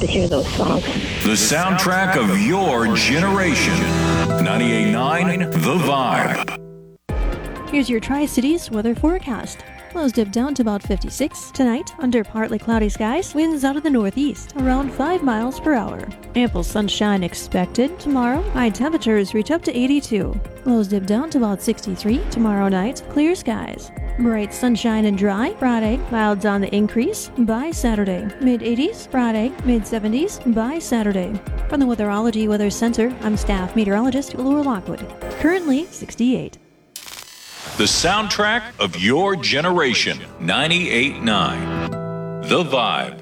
to hear those songs. The soundtrack of your generation. 98.9 The Vibe. Here's your Tri-Cities weather forecast. Lows dip down to about 56. Tonight, under partly cloudy skies, winds out of the northeast, around 5 miles per hour. Ample sunshine expected. Tomorrow, high temperatures reach up to 82. Lows dip down to about 63. Tomorrow night, clear skies. Bright sunshine and dry. Friday, clouds on the increase by Saturday. Mid-80s. Friday, mid-70s by Saturday. From the Weatherology Weather Center, I'm staff meteorologist Laura Lockwood. Currently 68. The soundtrack of your generation. 98.9 The Vibe.